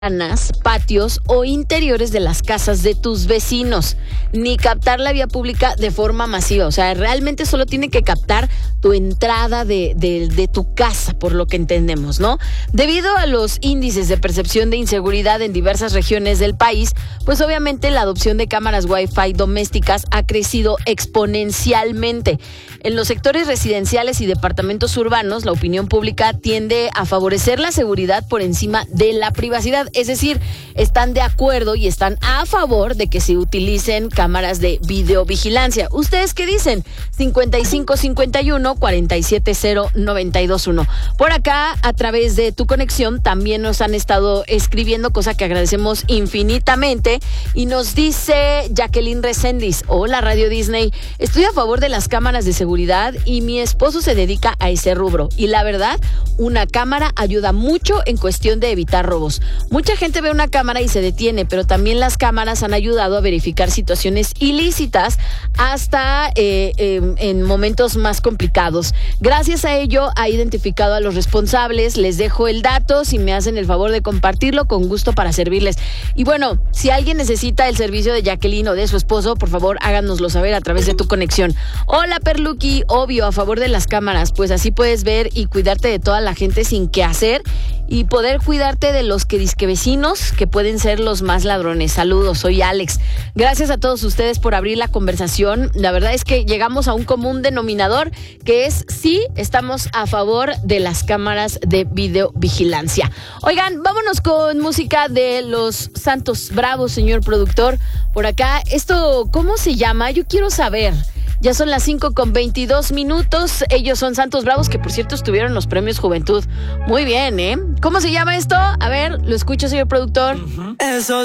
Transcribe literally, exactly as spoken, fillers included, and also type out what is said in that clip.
patios o interiores de las casas de tus vecinos, ni captar la vía pública de forma masiva. O sea, realmente solo tiene que captar tu entrada de, de, de tu casa, por lo que entendemos, ¿no? Debido a los índices de percepción de inseguridad en diversas regiones del país, pues obviamente la adopción de cámaras Wi-Fi domésticas ha crecido exponencialmente. En los sectores residenciales y departamentos urbanos, la opinión pública tiende a favorecer la seguridad por encima de la privacidad. Es decir, están de acuerdo y están a favor de que se utilicen cámaras de videovigilancia. ¿Ustedes qué dicen? cincuenta y cinco cincuenta y uno cuarenta y siete cero noventa y dos uno. Por acá, a través de tu conexión, también nos han estado escribiendo, cosa que agradecemos infinitamente. Y nos dice Jacqueline Reséndiz: hola Radio Disney, estoy a favor de las cámaras de seguridad y mi esposo se dedica a ese rubro. Y la verdad, una cámara ayuda mucho en cuestión de evitar robos. Mucha gente ve una cámara y se detiene, pero también las cámaras han ayudado a verificar situaciones ilícitas hasta eh, eh, en momentos más complicados. Gracias a ello ha identificado a los responsables. Les dejo el dato, si me hacen el favor de compartirlo, con gusto para servirles. Y bueno, si alguien necesita el servicio de Jacqueline o de su esposo, por favor háganoslo saber a través de tu conexión. Hola Perluki, obvio, a favor de las cámaras, pues así puedes ver y cuidarte de toda la gente sin qué hacer y poder cuidarte de los que disque vecinos, que pueden ser los más ladrones. Saludos, soy Alex. Gracias a todos ustedes por abrir la conversación. La verdad es que llegamos a un común denominador, que es sí, estamos a favor de las cámaras de videovigilancia. Oigan, vámonos con música de los Santos Bravos, señor productor. Por acá, esto, ¿cómo se llama? Yo quiero saber. Ya son las cinco con veintidós minutos. Ellos son Santos Bravos, que por cierto estuvieron en los premios Juventud. Muy bien, ¿eh? ¿Cómo se llama esto? A ver, lo escucho, señor productor. Uh-huh. Eso